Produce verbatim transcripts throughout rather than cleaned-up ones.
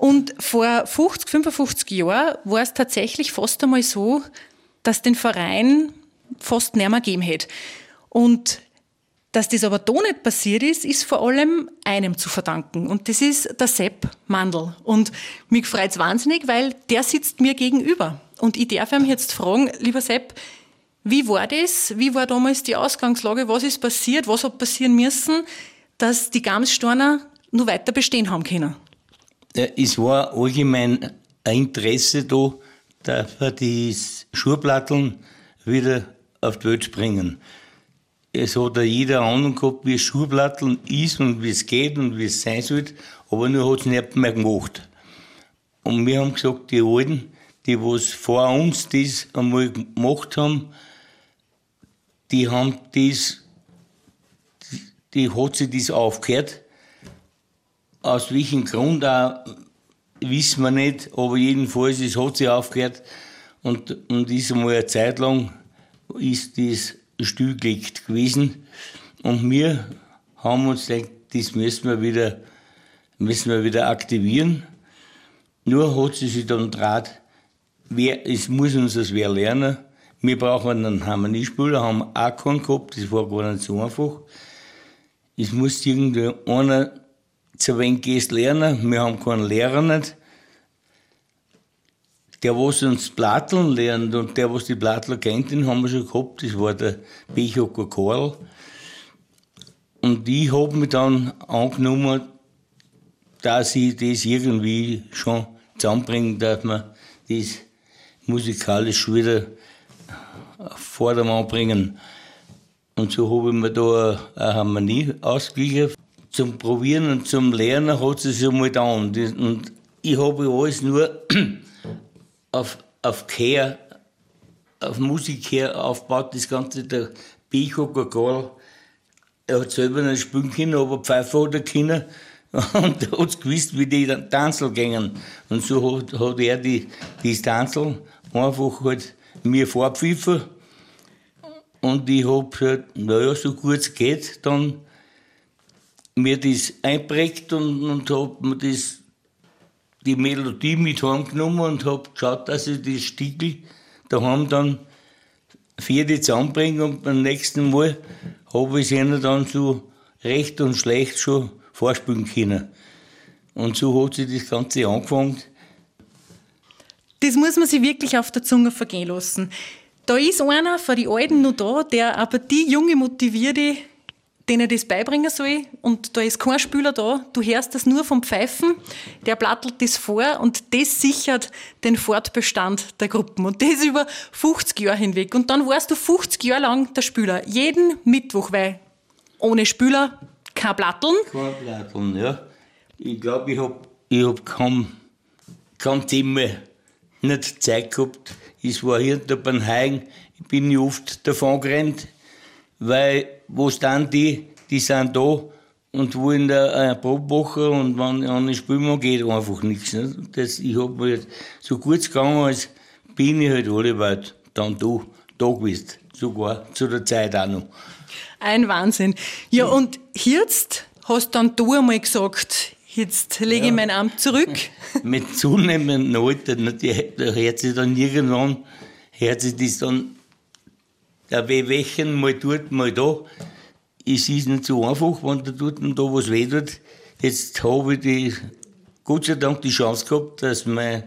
Und vor fünfzig, fünfundfünfzig Jahren war es tatsächlich fast einmal so, dass den Verein fast nicht mehr gegeben hätte. Und dass das aber da nicht passiert ist, ist vor allem einem zu verdanken. Und das ist der Sepp Mandl. Und mich freut es wahnsinnig, weil der sitzt mir gegenüber. Und ich darf ihn jetzt fragen, lieber Sepp, wie war das? Wie war damals die Ausgangslage? Was ist passiert? Was hat passieren müssen, dass die Gamssteiner noch weiter bestehen haben können? Ja, es war allgemein ein Interesse da, dass wir die Schuhplatteln wieder auf die Welt bringen. Es hat ja jeder Ahnung gehabt, wie Schuhplatteln ist und wie es geht und wie es sein soll, aber nur hat es nicht mehr gemacht. Und wir haben gesagt, die Alten, die was vor uns das einmal gemacht haben, die haben das, die, die hat sich das aufgehört. Aus welchem Grund auch, wissen wir nicht, aber jedenfalls, es hat sich aufgehört und, und ist einmal eine Zeit lang ist das stillgelegt gewesen. Und wir haben uns gedacht, das müssen wir wieder, müssen wir wieder aktivieren. Nur hat sie sich dann draht, wer, es muss uns das wer lernen. Wir brauchen einen Harmoniespieler, haben auch keinen gehabt, das war gar nicht so einfach. Es muss irgendwie einer zu wenig gehst lernen, wir haben keinen Lehrer nicht. Der, was uns Platteln lernt und der, was die Plattler kennt, den haben wir schon gehabt, das war der Bechocker Karl. Und ich habe mich dann angenommen, dass ich das irgendwie schon zusammenbringe, dass wir das musikalisch schon wieder auf Vordermann bringen. Und so habe ich mir da eine Harmonie ausgeglichen. Zum Probieren und zum Lernen hat es sich einmal getan. Und ich habe alles nur auf, auf Kehr, auf Musik her aufgebaut, das Ganze. Der Bechocker Karl, er hat selber nicht spielen können, aber Pfeifer hat er können. Und er hat gewusst, wie die Tanzel gingen. Und so hat, hat er die, die Tanzel einfach halt mir vorgepfiffen. Und ich habe gesagt, naja, so gut es geht, dann mir das einprägt und, und habe mir das, die Melodie mit heimgenommen und habe geschaut, dass ich das Stickel daheim dann vierte zusammenbringe und beim nächsten Mal habe ich es ihnen dann so recht und schlecht schon vorspielen können. Und so hat sich das Ganze angefangen. Das muss man sich wirklich auf der Zunge vergehen lassen. Da ist einer von den Alten noch da, der aber die junge Motivierte, denen das beibringen soll. Und da ist kein Spieler da. Du hörst das nur vom Pfeifen. Der plattelt das vor und das sichert den Fortbestand der Gruppen. Und das über fünfzig Jahre hinweg. Und dann warst du fünfzig Jahre lang der Spieler. Jeden Mittwoch, weil ohne Spieler kein Platteln. Kein Platteln, ja. Ich glaube, ich habe ich hab kaum, kaum Thema nicht Zeit gehabt. Es war hier da beim Heigen. Ich bin nicht oft davon gerannt, weil wo stehen die? Die sind da und wollen da eine Probe machen und wenn ich eine Spiel mache, geht einfach nichts. Nicht? Das, ich habe mir so gut gegangen, als bin ich halt alle weit dann da, da gewesen. Sogar zu der Zeit auch noch. Ein Wahnsinn. Ja, und jetzt hast dann du einmal gesagt, jetzt lege ja. ich mein Amt zurück. Mit zunehmendem Alter, da hört sich dann irgendwann, hört sich das dann der Wehwehchen mal dort, mal da. Es ist nicht so einfach, wenn da dort und da was weh tut. Jetzt habe ich die, Gott sei Dank die Chance gehabt, dass mein,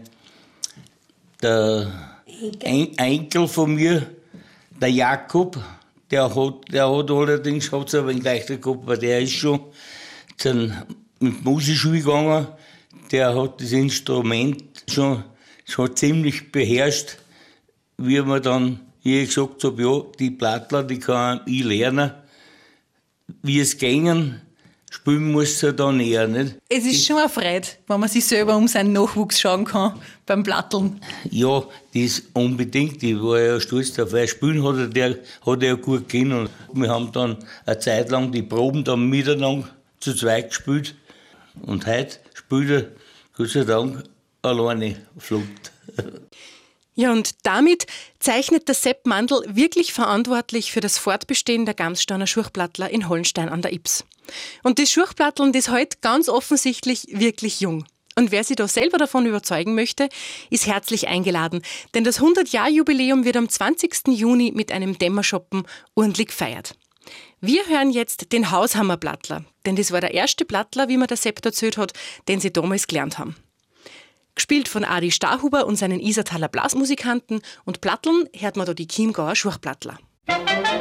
der Ein- Enkel von mir, der Jakob, der hat, der hat allerdings hat's ein wenig leichter gehabt, weil der ist schon zum, mit der Musikschule gegangen. Der hat das Instrument schon, schon ziemlich beherrscht, wie man dann ich gesagt habe, ja, die Plattler, die kann ich lernen, wie es gingen, spielen muss er dann eher, nicht? Es ist schon eine Freude, wenn man sich selber um seinen Nachwuchs schauen kann beim Platteln. Ja, das unbedingt. Ich war ja stolz darauf, weil spielen hat er, der, hat er ja gut können. Wir haben dann eine Zeit lang die Proben dann miteinander zu zweit gespielt. Und heute spielt er, Gott sei Dank, alleine flott. Ja, und damit zeichnet der Sepp Mandl wirklich verantwortlich für das Fortbestehen der Gamssteiner Schurchplattler in Hollenstein an der Ybbs. Und das Schurchplatteln, das ist heute ganz offensichtlich wirklich jung. Und wer sich da selber davon überzeugen möchte, ist herzlich eingeladen. Denn das hundert-Jahr-Jubiläum wird am zwanzigsten Juni mit einem Dämmerschoppen ordentlich gefeiert. Wir hören jetzt den Haushammer-Plattler. Denn das war der erste Plattler, wie mir der Sepp erzählt hat, den sie damals gelernt haben. Gespielt von Adi Starhuber und seinen Isertaler Blasmusikanten. Und Platteln hört man da die Chiemgauer Schurchplattler.